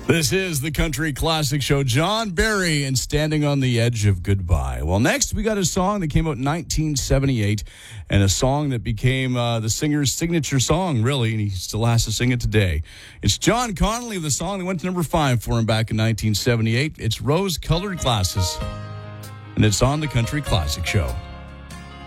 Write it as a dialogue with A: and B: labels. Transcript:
A: This is the Country Classic Show. John Barry and Standing on the Edge of Goodbye. Well, next we got a song that came out in 1978 and a song that became the singer's signature song, really, and he still has to sing it today. It's John Connolly of the song that went to number 5 for him back in 1978. It's Rose-Colored Glasses, and it's on the Country Classic Show.